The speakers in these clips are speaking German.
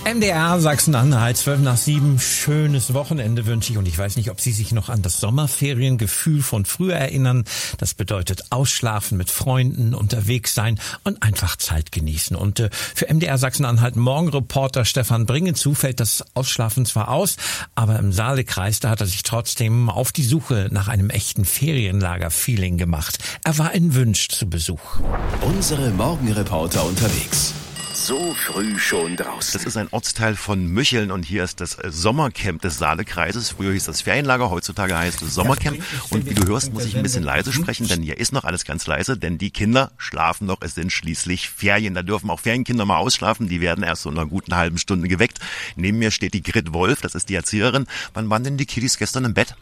MDR Sachsen-Anhalt, 6:12. Schönes Wochenende wünsche ich. Und ich weiß nicht, ob Sie sich noch an das Sommerferiengefühl von früher erinnern. Das bedeutet ausschlafen, mit Freunden unterwegs sein und einfach Zeit genießen. Und für MDR Sachsen-Anhalt Morgenreporter Stefan Bringezu fällt das Ausschlafen zwar aus, aber im Saalekreis, da hat er sich trotzdem auf die Suche nach einem echten Ferienlager-Feeling gemacht. Er war in Wünsch zu Besuch. Unsere Morgenreporter unterwegs. So früh schon draußen. Das ist ein Ortsteil von Mücheln und hier ist das Sommercamp des Saalekreises. Früher hieß das Ferienlager, heutzutage heißt es Sommercamp. Und wie du hörst, muss ich ein bisschen leise sprechen, denn hier ist noch alles ganz leise, denn die Kinder schlafen noch. Es sind schließlich Ferien. Da dürfen auch Ferienkinder mal ausschlafen. Die werden erst so in einer guten halben Stunde geweckt. Neben mir steht die Grit Wolf, das ist die Erzieherin. Wann waren denn die Kiddies gestern im Bett?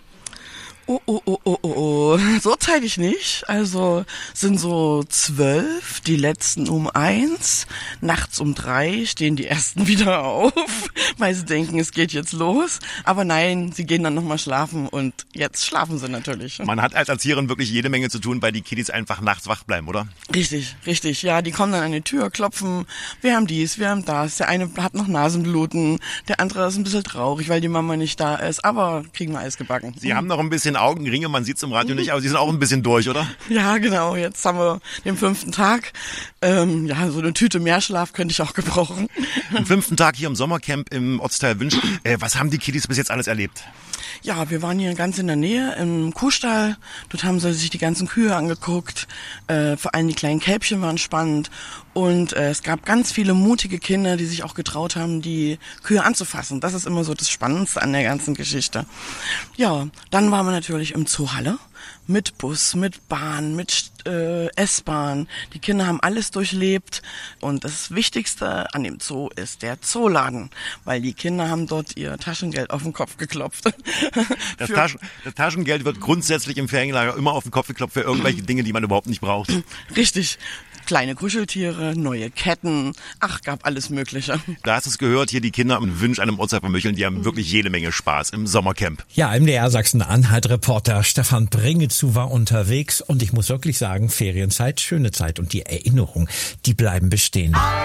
So zeitig nicht. Also sind so 12, die letzten um 1, nachts um 3 stehen die ersten wieder auf, weil sie denken, es geht jetzt los. Aber nein, sie gehen dann nochmal schlafen und jetzt schlafen sie natürlich. Man hat als Erzieherin wirklich jede Menge zu tun, weil die Kiddies einfach nachts wach bleiben, oder? Richtig. Ja, die kommen dann an die Tür, klopfen, wir haben dies, wir haben das. Der eine hat noch Nasenbluten, der andere ist ein bisschen traurig, weil die Mama nicht da ist, aber kriegen wir alles gebacken. Sie haben noch ein bisschen Augenringe, man sieht's im Radio nicht, aber Sie sind auch ein bisschen durch, oder? Ja, genau. Jetzt haben wir den 5. Tag. So eine Tüte Meerschlaf könnte ich auch gebrauchen. Am 5. Tag hier im Sommercamp im Ortsteil Wünsch. Was haben die Kiddies bis jetzt alles erlebt? Ja, wir waren hier ganz in der Nähe im Kuhstall. Dort haben sie sich die ganzen Kühe angeguckt. Vor allem die kleinen Kälbchen waren spannend. Und es gab ganz viele mutige Kinder, die sich auch getraut haben, die Kühe anzufassen. Das ist immer so das Spannendste an der ganzen Geschichte. Ja, dann waren wir natürlich im Zoohalle. Mit Bus, mit Bahn, mit S-Bahn. Die Kinder haben alles durchlebt. Und das Wichtigste an dem Zoo ist der Zooladen. Weil die Kinder haben dort ihr Taschengeld auf den Kopf geklopft. Das Taschengeld wird grundsätzlich im Ferienlager immer auf den Kopf geklopft für irgendwelche Dinge, die man überhaupt nicht braucht. Richtig. Kleine Kuscheltiere, neue Ketten, gab alles Mögliche. Da hast du es gehört, hier die Kinder im Wünsch einem Ortsteil von Mücheln, die haben wirklich jede Menge Spaß im Sommercamp. Ja, MDR Sachsen-Anhalt-Reporter Stefan Bringezu war unterwegs und ich muss wirklich sagen, Ferienzeit, schöne Zeit und die Erinnerungen, die bleiben bestehen.